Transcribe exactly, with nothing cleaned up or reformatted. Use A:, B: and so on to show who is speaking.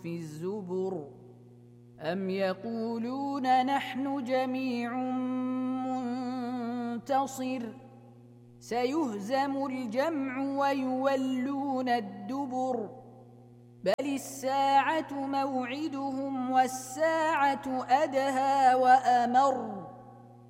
A: في الزبر أم يقولون نحن جميع منتصر سيهزم الجمع ويولون الدبر بل الساعة موعدهم والساعة أدهى وأمر